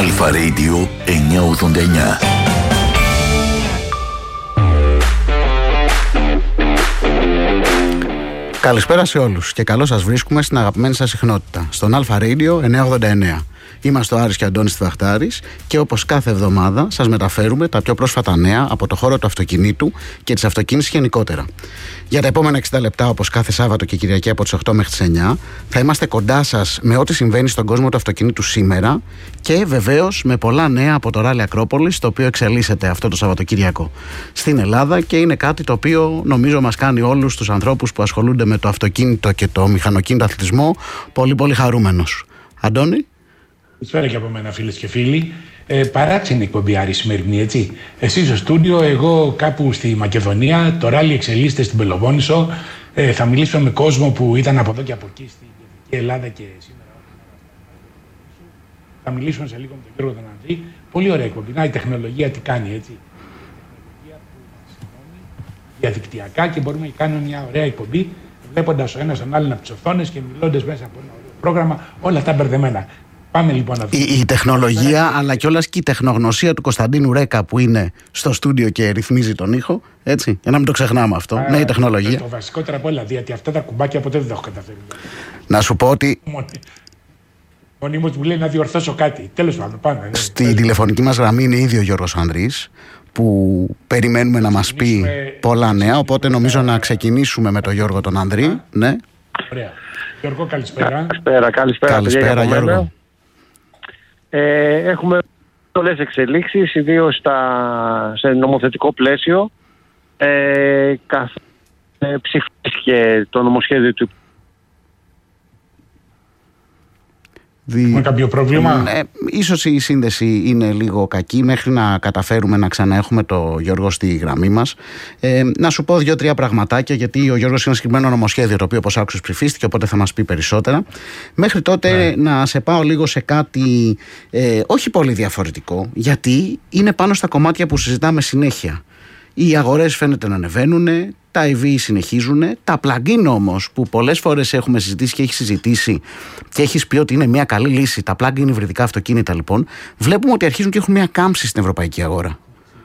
Αλφα Radio 989. Καλησπέρα σε όλους και καλώς σας βρίσκουμε στην αγαπημένη σας συχνότητα, στον Αλφα Radio 989. Είμαστε ο Άρης και Αντώνης Τιβαχτάρης και όπως κάθε εβδομάδα σας μεταφέρουμε τα πιο πρόσφατα νέα από το χώρο του αυτοκινήτου και της αυτοκίνησης γενικότερα. Για τα επόμενα 60 λεπτά, όπως κάθε Σάββατο και Κυριακή από τις 8 μέχρι τις 9, θα είμαστε κοντά σας με ό,τι συμβαίνει στον κόσμο του αυτοκινήτου σήμερα και βεβαίως με πολλά νέα από το Ράλι Ακρόπολης, το οποίο εξελίσσεται αυτό το Σαββατοκύριακο στην Ελλάδα και είναι κάτι το οποίο νομίζω μας κάνει όλους τους ανθρώπους που ασχολούνται με το αυτοκίνητο και το μηχανοκίνητο αθλητισμό πολύ πολύ χαρούμενος. Αντώνη. Καλησπέρα και από μένα, φίλες και φίλοι. Παράξενη εκπομπή, Άρη, σημερινή, έτσι. Εσείς στο στούντιο, εγώ κάπου στη Μακεδονία, το ράλι εξελίσσεται στην Πελοπόννησο. Θα μιλήσουμε με κόσμο που ήταν από εδώ και από εκεί, στην Κεντρική Ελλάδα και σήμερα. Θα μιλήσουμε σε λίγο με τον Γιώργο τον Ανδρή. Πολύ ωραία εκπομπή. Να, η τεχνολογία τι κάνει, έτσι. Η τεχνολογία που μας συγχώνει διαδικτυακά και μπορούμε να κάνουμε μια ωραία εκπομπή, βλέποντας ο ένας τον άλλον από τις οθόνες και μιλώντας μέσα από ένα ωραίο πρόγραμμα, όλα αυτά μπερδεμένα. Πάμε λοιπόν να δούμε. Η τεχνολογία, αλλά κιόλας και η τεχνογνωσία του Κωνσταντίνου Ρέκα που είναι στο στούντιο και ρυθμίζει τον ήχο. Έτσι, για να μην το ξεχνάμε αυτό. Ναι, η τεχνολογία. Το βασικότερο από όλα, γιατί αυτά τα κουμπάκια ποτέ δεν τα έχω καταφέρει. Να σου πω ότι. Μονίμως μου λέει να διορθώσω κάτι. Τέλος πάντων, πάμε. Στη τηλεφωνική μας γραμμή είναι ήδη ο Γιώργος Ανδρής, που περιμένουμε να μας πει πολλά νέα. Οπότε νομίζω να ξεκινήσουμε με τον Γιώργο τον Ανδρή. Ναι. Ωραία. Γιώργο, καλησπέρα. Καλησπέρα, Γιώργο. Έχουμε πολλές εξελίξεις, ιδίως σε νομοθετικό πλαίσιο. Ψηφίστηκε το νομοσχέδιο του. Έχουμε κάποιο πρόβλημα? Ίσως η σύνδεση είναι λίγο κακή μέχρι να καταφέρουμε να ξαναέχουμε το Γιώργο στη γραμμή μας. Να σου πω 2-3 πραγματάκια, γιατί ο Γιώργος είναι συγκεκριμένο νομοσχέδιο το οποίο, όπως άκουσες, ψηφίστηκε, οπότε θα μας πει περισσότερα. Μέχρι τότε να σε πάω λίγο σε κάτι όχι πολύ διαφορετικό, γιατί είναι πάνω στα κομμάτια που συζητάμε συνέχεια. Οι αγορές φαίνεται να ανεβαίνουν, τα EV συνεχίζουν, τα plug-in όμως που πολλές φορές έχουμε συζητήσει και έχει συζητήσει και έχεις πει ότι είναι μια καλή λύση, τα plug-in υβριδικά αυτοκίνητα λοιπόν, βλέπουμε ότι αρχίζουν και έχουν μια κάμψη στην ευρωπαϊκή αγορά.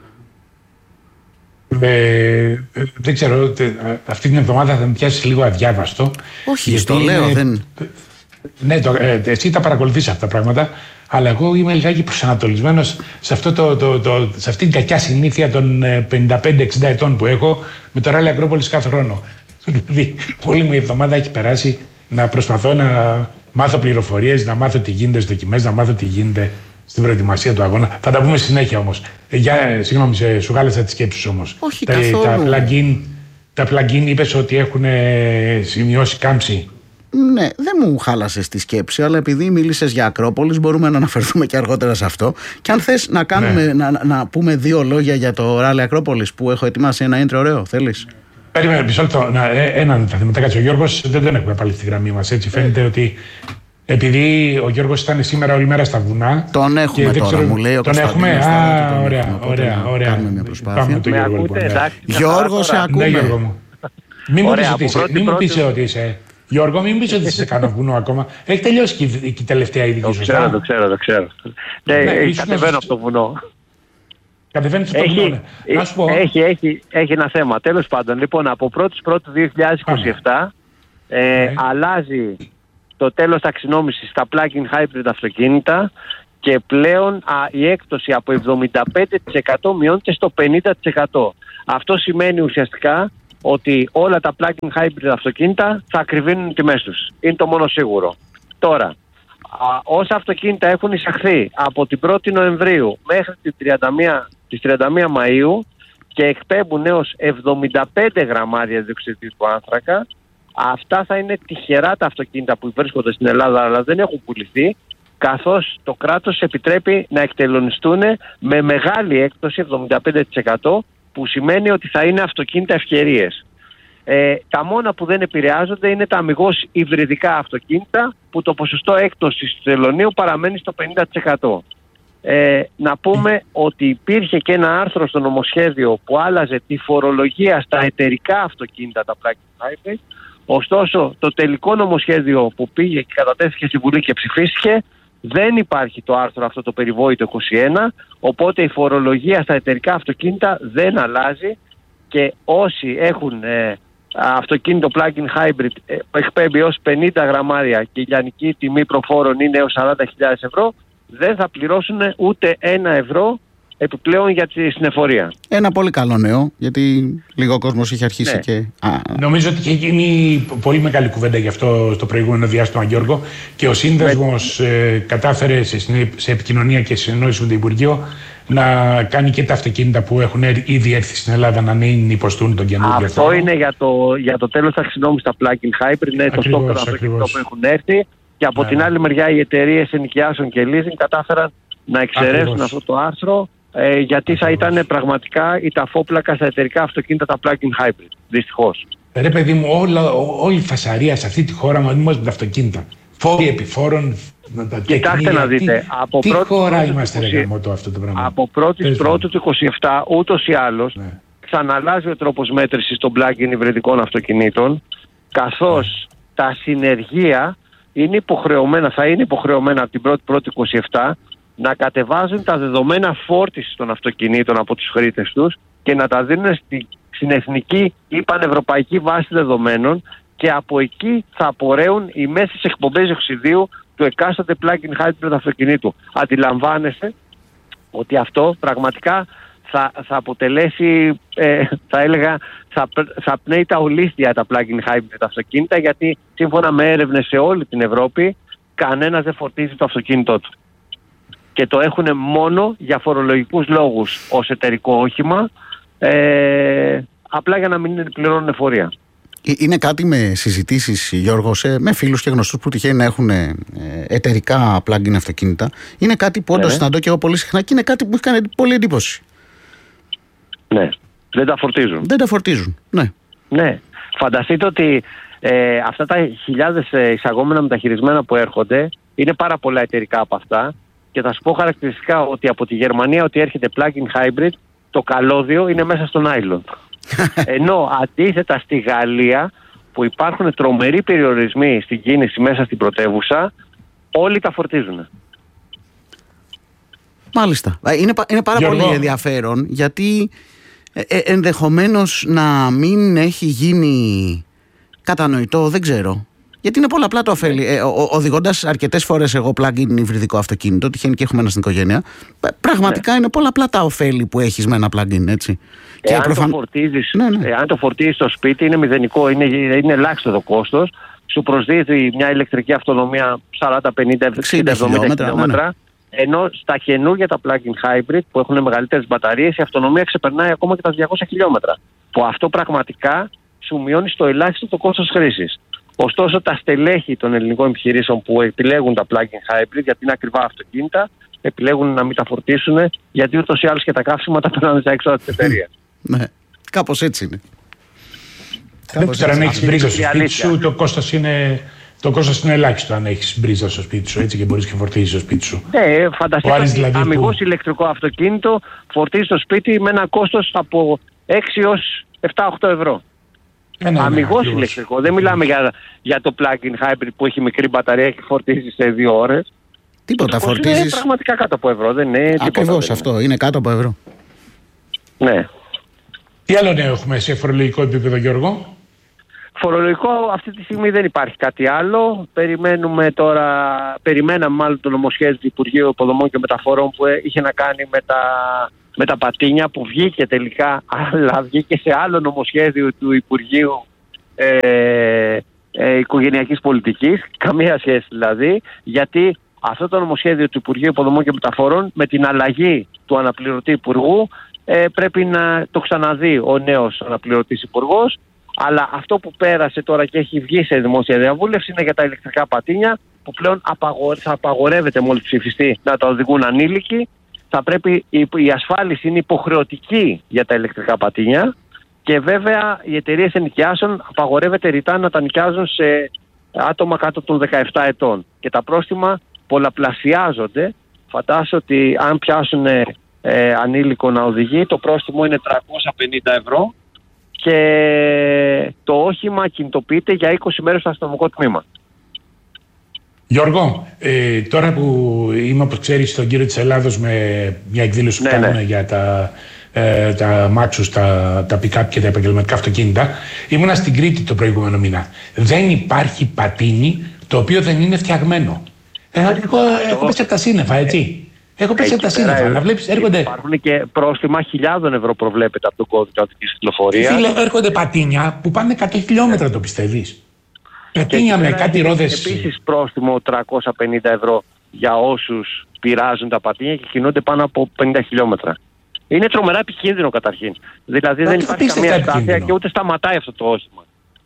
Δεν ξέρω, αυτή την εβδομάδα θα με πιάσει λίγο αδιάβαστο. Όχι, στο λέω, δεν... Ναι, εσύ τα παρακολουθείς αυτά τα πράγματα, αλλά εγώ είμαι λιγάκι προσανατολισμένος σε αυτή την κακιά συνήθεια των 55-60 ετών που έχω με το Ράλι Ακρόπολης κάθε χρόνο. Δηλαδή, όλη μου η εβδομάδα έχει περάσει να προσπαθώ να μάθω πληροφορίες, να μάθω τι γίνεται στις δοκιμές, να μάθω τι γίνεται στην προετοιμασία του αγώνα. Θα τα πούμε συνέχεια όμως. Συγγνώμη, σου γάλεσα τις σκέψεις όμως. Όχι, καθόλου. Τα plug-in είπες ότι έχουν σημειώσει κάμψη. Ναι, δεν μου χάλασες τη σκέψη, αλλά επειδή μίλησες για Ακρόπολης, μπορούμε να αναφερθούμε και αργότερα σε αυτό. Και αν θες να κάνουμε, να πούμε 2 λόγια για το Ράλι Ακρόπολης που έχω ετοιμάσει ένα intro ωραίο, θέλεις? Περίμενε μισό λεπτό. Έναν θα μετά κάτσει ο Γιώργος, δεν τον έχουμε πάλι στη γραμμή μας. Έτσι φαίνεται ότι επειδή ο Γιώργος ήταν σήμερα όλη μέρα στα βουνά. Τον έχουμε τώρα, ξέρω, μου λέει ο Κωνσταντίνος. Τον έχουμε. Ωραία. Κάνουμε μια προσπάθεια. Γιώργο, σε ακούμε. Ναι, Γιώργο μου. Μην μου πεις ότι είσαι. Γιώργο, μην πεις ότι σε κάνω βουνό ακόμα. Έχει τελειώσει και η τελευταία ειδική σου. Το ξέρω. Κατεβαίνω από το βουνό. Κατεβαίνεις από το βουνό. Να σου πω. Έχει ένα θέμα. Τέλος πάντων, λοιπόν, από 1η του 2027 αλλάζει το τέλος ταξινόμησης στα plug-in hybrid αυτοκίνητα και πλέον η έκπτωση από 75% μειώνεται στο 50%. Αυτό σημαίνει ουσιαστικά ότι όλα τα plug-in hybrid αυτοκίνητα θα ακριβίνουν τιμές τους. Είναι το μόνο σίγουρο. Τώρα, όσα αυτοκίνητα έχουν εισαχθεί από την 1η Νοεμβρίου μέχρι τις 31 Μαΐου και εκπέμπουν έως 75 γραμμάρια διοξειδίου του άνθρακα, αυτά θα είναι τυχερά τα αυτοκίνητα που βρίσκονται στην Ελλάδα αλλά δεν έχουν πουληθεί, καθώς το κράτος επιτρέπει να εκτελονιστούν με μεγάλη έκπτωση 75%, που σημαίνει ότι θα είναι αυτοκίνητα ευκαιρίες. Τα μόνα που δεν επηρεάζονται είναι τα αμιγώς υβριδικά αυτοκίνητα, που το ποσοστό έκπτωσης του τελωνείου παραμένει στο 50%. Να πούμε ότι υπήρχε και ένα άρθρο στο νομοσχέδιο που άλλαζε τη φορολογία στα εταιρικά αυτοκίνητα, τα plug-in hybrid. Ωστόσο, το τελικό νομοσχέδιο που πήγε και κατατέθηκε στη Βουλή και ψηφίστηκε Δεν υπάρχει το άρθρο αυτό το περιβόητο 21, οπότε η φορολογία στα εταιρικά αυτοκίνητα δεν αλλάζει και όσοι έχουν αυτοκίνητο plug-in hybrid εκπέμπει ως 50 γραμμάρια και η λιανική τιμή προφόρων είναι έως 40.000 ευρώ, δεν θα πληρώσουν ούτε 1 ευρώ επιπλέον για τη συνεφορία. Ένα πολύ καλό νέο, γιατί λίγο ο κόσμος είχε αρχίσει και... Νομίζω ότι είχε γίνει πολύ μεγάλη κουβέντα γι' αυτό στο προηγούμενο διάστημα, Γιώργο, και ο Σύνδεσμος κατάφερε σε επικοινωνία και συνεννόηση με το Υπουργείο να κάνει και τα αυτοκίνητα που έχουν ήδη έρθει στην Ελλάδα να μην υποστούν τον καινούργιο αυτό φόρο. Είναι για το τέλος ταξινόμησης στα plug-in hybrid, είναι το στόχο των αυτοκίνητων που έχουν έρθει, και από την άλλη μεριά οι εταιρείες ενοικιάσεων και leasing κατάφεραν να εξαιρέσουν αυτό το άρθρο, γιατί θα ήταν πραγματικά η ταφόπλακα στα εταιρικά αυτοκίνητα τα plug-in hybrid, δυστυχώς. Ρε παιδί μου, όλη η φασαρία σε αυτή τη χώρα με τα αυτοκίνητα. Φόροι επιφόρων, τα κοιτάξτε να δείτε. Από τι χώρα είμαστε, ρε γαμώτο, αυτό το πράγμα. Από 1η Πρώτου του 27, ούτως ή άλλως, ξαναλλάζει ο τρόπος μέτρησης των plug-in υβριδικών αυτοκινήτων, καθώς τα συνεργεία θα είναι υποχρεωμένα από την 1η Πρώτου 27 να κατεβάζουν τα δεδομένα φόρτισης των αυτοκινήτων από τους χρήτες τους και να τα δίνουν στην εθνική ή πανευρωπαϊκή βάση δεδομένων, και από εκεί θα απορρέουν οι μέσες εκπομπές διοξιδίου του εκάστοτε plug-in hybrid αυτοκινήτου. Αντιλαμβάνεστε ότι αυτό πραγματικά θα αποτελέσει, θα έλεγα, θα πνέει τα ολίσθια τα plug-in hybrid αυτοκίνητα, γιατί σύμφωνα με έρευνες σε όλη την Ευρώπη κανένας δεν φορτίζει το αυτοκίνητό του. Και το έχουν μόνο για φορολογικούς λόγους ως εταιρικό όχημα, απλά για να μην πληρώνουν εφορία. Είναι κάτι με συζητήσεις, Γιώργο, με φίλους και γνωστούς που τυχαίνει να έχουν εταιρικά plug-in αυτοκίνητα. Είναι κάτι που όντως συναντώ και εγώ πολύ συχνά και είναι κάτι που έχει κάνει πολύ εντύπωση. Ναι, δεν τα φορτίζουν. Ναι. Φανταστείτε ότι αυτά τα χιλιάδες εισαγόμενα μεταχειρισμένα που έρχονται, είναι πάρα πολλά εταιρικά από αυτά, και θα σου πω χαρακτηριστικά ότι από τη Γερμανία ότι έρχεται plug-in hybrid, το καλώδιο είναι μέσα στο νάιλον. Ενώ αντίθετα στη Γαλλία, που υπάρχουν τρομεροί περιορισμοί στην κίνηση μέσα στην πρωτεύουσα, όλοι τα φορτίζουν. Μάλιστα. Είναι πάρα πολύ ενδιαφέρον, γιατί ενδεχομένως να μην έχει γίνει κατανοητό, δεν ξέρω. Γιατί είναι πολλαπλά το ωφέλη. Οδηγώντας αρκετές φορές εγώ plug-in υβριδικό αυτοκίνητο, τυχαίνει και έχουμε ένα στην οικογένεια, πραγματικά είναι πολλαπλά τα ωφέλη που έχεις με ένα plug-in, έτσι. Εάν το φορτίζεις στο σπίτι, είναι μηδενικό, είναι ελάχιστο το κόστος. Σου προσδίδει μια ηλεκτρική αυτονομία 40, 50, 60, 70 χιλιόμετρα. Ενώ στα καινούργια τα plug-in hybrid που έχουν μεγαλύτερες μπαταρίες, η αυτονομία ξεπερνάει ακόμα και τα 200 χιλιόμετρα. Που αυτό πραγματικά σου μειώνει στο ελάχιστο το κόστος χρήσης. Ωστόσο, τα στελέχη των ελληνικών επιχειρήσεων που επιλέγουν τα plug-in hybrid, γιατί είναι ακριβά αυτοκίνητα, επιλέγουν να μην τα φορτίσουν, γιατί ούτως ή άλλως και τα καύσιμα τα περνάνε στα έξοδα της εταιρείας. Ναι, κάπως έτσι είναι. Δεν ξέρω αν έχεις μπρίζα στο σπίτι σου, το κόστος είναι ελάχιστο αν έχεις μπρίζα στο σπίτι σου, έτσι, και μπορείς και φορτίζεις στο σπίτι σου. Φανταστείτε, δηλαδή, αμιγώς ηλεκτρικό αυτοκίνητο φορτίζει στο σπίτι με ένα κόστος από 6 έως 7-8 ευρώ. Αμιγώς ηλεκτρικό. Δεν μιλάμε για το plug-in hybrid που έχει μικρή μπαταρία και φορτίζει σε 2 ώρες. Τίποτα, φορτίζεις. Είναι πραγματικά κάτω από ευρώ. Δεν είναι τίποτα. Ακριβώς αυτό, είναι κάτω από ευρώ. Ναι. Τι άλλο νέο έχουμε σε φορολογικό επίπεδο, Γιώργο? Φορολογικό αυτή τη στιγμή δεν υπάρχει κάτι άλλο. Περιμέναμε μάλλον το νομοσχέδιο του Υπουργείου Υποδομών και Μεταφορών που είχε να κάνει με τα πατίνια, που βγήκε τελικά, αλλά βγήκε σε άλλο νομοσχέδιο του Υπουργείου Οικογενειακής Πολιτικής. Καμία σχέση δηλαδή, γιατί αυτό το νομοσχέδιο του Υπουργείου Υποδομών και Μεταφορών, με την αλλαγή του αναπληρωτή υπουργού, πρέπει να το ξαναδεί ο νέος αναπληρωτής υπουργός. Αλλά αυτό που πέρασε τώρα και έχει βγει σε δημόσια διαβούλευση είναι για τα ηλεκτρικά πατίνια, που πλέον θα απαγορεύεται μόλις ψηφιστεί να τα οδηγούν ανήλικοι. Θα πρέπει, η ασφάλιση είναι υποχρεωτική για τα ηλεκτρικά πατίνια, και βέβαια οι εταιρείες ενοικιάσεων απαγορεύεται ρητά να τα νοικιάζουν σε άτομα κάτω των 17 ετών. Και τα πρόστιμα πολλαπλασιάζονται. Φαντάσου ότι αν πιάσουν ανήλικο να οδηγεί, το πρόστιμο είναι 350 ευρώ και το όχημα κινητοποιείται για 20 μέρες στο αστυνομικό τμήμα. Γιώργο, τώρα που είμαι, όπως ξέρεις, στον κύριο της Ελλάδος με μια εκδήλωση που κάνουμε για τα μάτσους, τα pick-up και τα επαγγελματικά αυτοκίνητα, ήμουνα στην Κρήτη το προηγούμενο μήνα. Δεν υπάρχει πατίνι το οποίο δεν είναι φτιαγμένο. Έχω πέσει από τα σύννεφα, έτσι. Έχω πέσει από τα σύννεφα. Να βλέπεις, έρχονται. Υπάρχουν και πρόστιμα 1.000 ευρώ προβλέπεται από τον κώδικα οδικής κυκλοφορίας. Φίλε, έρχονται πατίνια που πάνε 100 χιλιόμετρα, το πιστεύεις? Πατίνια με κάτι ρόδες. Επίσης πρόστιμο 350 ευρώ για όσους πειράζουν τα πατίνια και κινούνται πάνω από 50 χιλιόμετρα. Είναι τρομερά επικίνδυνο καταρχήν. Δηλαδή δεν υπάρχει καμία στάθεια και ούτε σταματάει αυτό το όχημα.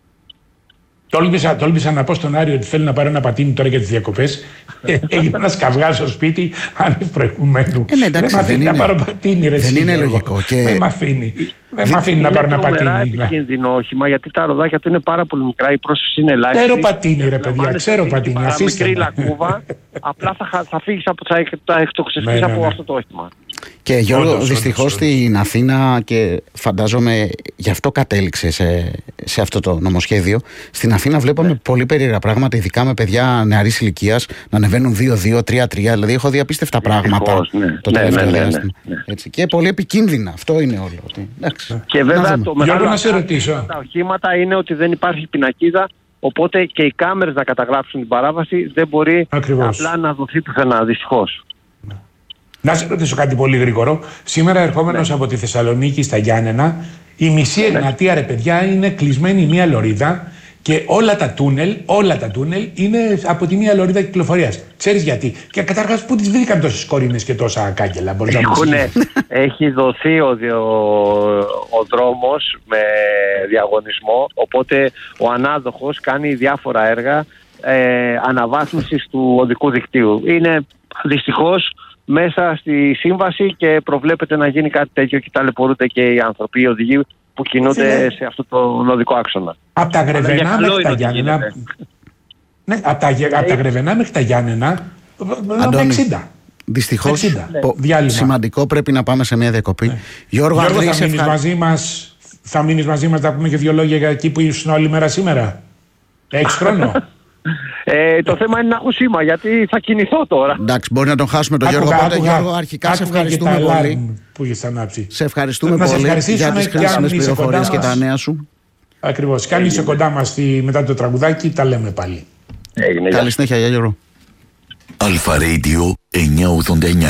Τόλμησα να πω στον Άριο ότι θέλει να πάρει ένα πατίνι τώρα για τις διακοπές. Έγινε ένας καυγάς στο σπίτι άνευ προηγουμένου. Δεν με αφήνει να πάρω πατίνι, ρε. Δεν είναι λογικό. Δεν με αφήνει να πάρω ένα πατίνι. Είναι επικίνδυνο όχημα γιατί τα ροδάκια του είναι πάρα πολύ μικρά, η πρόσφυση είναι ελάχιστη. Ξέρω πατίνι, ρε παιδιά, ξέρω πατίνι. Αφήστε μικρή λακκούβα, απλά θα φύγεις θα εκτοξευτείς από αυτό το όχημα. Και Γιώργο, δυστυχώς στην Αθήνα, και φαντάζομαι γι' αυτό κατέληξε σε αυτό το νομοσχέδιο, στην Αθήνα βλέπαμε πολύ περίεργα πράγματα, ειδικά με παιδιά νεαρής ηλικίας να ανεβαίνουν 2-2, 3-3. Δηλαδή, έχω δει απίστευτα πράγματα το τελευταίο διάστημα. Και πολύ επικίνδυνα. Αυτό είναι όλο. Και βέβαια το μεγάλο να σε ρωτήσω. Τα οχήματα είναι ότι δεν υπάρχει πινακίδα. Οπότε και οι κάμερες να καταγράψουν την παράβαση δεν μπορεί απλά να δοθεί πουθενά, δυστυχώς. Να σε ρωτήσω κάτι πολύ γρήγορο. Σήμερα ερχόμενος από τη Θεσσαλονίκη στα Γιάννενα, η μισή Εγνατία, ρε παιδιά, είναι κλεισμένη μία λωρίδα και όλα τα τούνελ είναι από τη μία λωρίδα κυκλοφορίας. Ξέρεις γιατί? Και καταρχάς, πού τις βρήκαν τόσες κορίνες και τόσα κάγκελα? Έχει δοθεί ο δρόμος με διαγωνισμό, οπότε ο ανάδοχος κάνει διάφορα έργα αναβάθμισης του οδικού δικτύου. Είναι δυστυχώς μέσα στη σύμβαση και προβλέπεται να γίνει κάτι τέτοιο και ταλαιπωρούνται και οι άνθρωποι, οι οδηγοί που κινούνται σε αυτό το οδικό άξονα. Από τα Γρεβενά μέχρι τα Γιάννενα. Ναι, από τα Γρεβενά μέχρι τα Γιάννενα. Αντώνη, 60. Δυστυχώς, σημαντικό, πρέπει να πάμε σε μια διακοπή. Γιώργο, θα μείνεις μαζί μας να πούμε και δύο λόγια για εκεί που ήσουν όλη μέρα σήμερα? Έχεις χρόνο? Το θέμα είναι να έχω σήμα, γιατί θα κινηθώ τώρα. Εντάξει, μπορεί να τον χάσουμε τον Γιώργο. Γιώργο, αρχικά σε ευχαριστούμε πολύ. Που έχεις ανάψει. Σε ευχαριστούμε πολύ για τις χρήσιμες πληροφορίες και τα νέα σου. Ακριβώς. Κι αν είσαι κοντά μας μετά το τραγουδάκι, τα λέμε πάλι. Καλή συνέχεια, Γιώργο. Αλφα Radio 989.